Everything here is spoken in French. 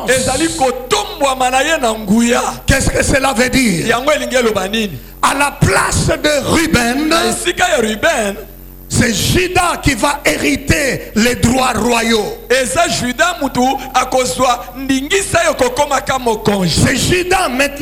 alliance. Qu'est-ce que cela veut dire? À la place de Ruben, c'est Juda qui va hériter les droits royaux. C'est Juda maintenant